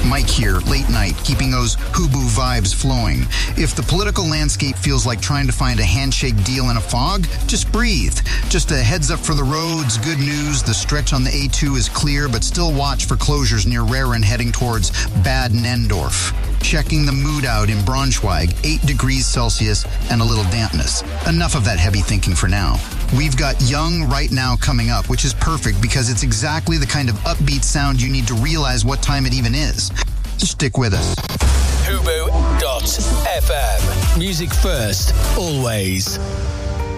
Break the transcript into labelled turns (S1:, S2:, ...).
S1: Mike here, late night, keeping those Hubu vibes flowing. If the political landscape feels like trying to find a handshake deal in a fog, just breathe. Just a heads up for the roads, good news, the stretch on the A2 is clear, but still watch for closures near Raren heading towards Bad Nendorf. Checking the mood out in Braunschweig, 8 degrees Celsius and a little dampness. Enough of that heavy thinking for now. We've got Young Right Now coming up, which is perfect because it's exactly the kind of upbeat sound you need to realize what time it even is. Just stick with us.
S2: Hubu.fm. Music first, always.